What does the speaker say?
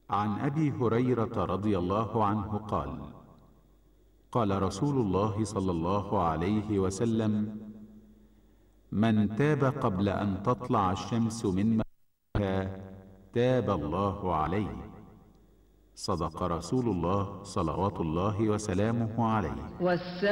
عن أبي هريرة رضي الله عنه قال: قال رسول الله صلى الله عليه وسلم: من تاب قبل أن تطلع الشمس من مغربها تاب الله عليه. صدق رسول الله صلوات الله وسلامه عليه.